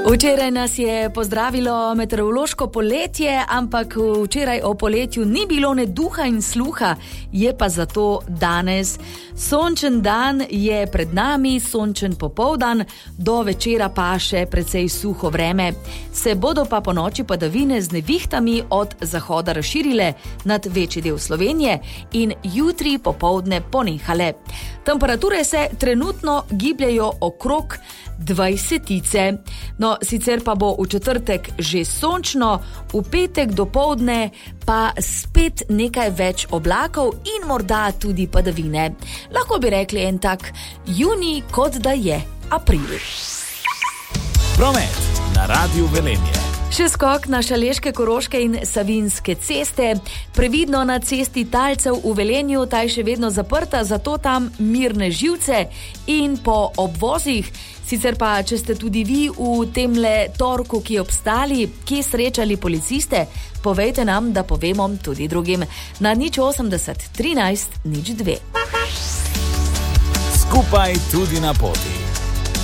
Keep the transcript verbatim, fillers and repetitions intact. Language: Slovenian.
Včeraj nas je pozdravilo meteorološko poletje, ampak včeraj o poletju ni bilo ne duha in sluha, je pa zato danes. Sončen dan je pred nami, sončen popoldan, do večera pa še precej suho vreme. Se bodo pa po noči padavine z nevihtami od zahoda razširile nad večji del Slovenije in jutri popoldne ponehale. Temperature se trenutno gibljajo okrog dvajsetice. No, sicer pa bo v četrtek že sončno, v petek dopoldne pa spet nekaj več oblakov in morda tudi padavine. Lahko bi rekli en tak junij, kot da je april. Promet na Radiu Velenje. Še skok na Šaleške, Koroške in Savinjske ceste. Previdno na cesti Talcev v Velenju, ta je še vedno zaprta, zato tam mirne živce in po obvozih. Sicer pa, če ste tudi vi v temle torku, ki je obstali, kje srečali policiste, povejte nam, da povemo tudi drugim. Na nič osemdeset trinajst nič dve. Skupaj tudi na poti.